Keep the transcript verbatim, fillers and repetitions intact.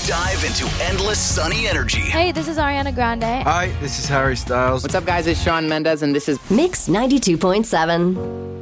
Dive into endless sunny energy. Hey, this is Ariana Grande. Hi, this is Harry Styles. What's up, guys? It's Shawn Mendes, and this is Mix ninety-two point seven.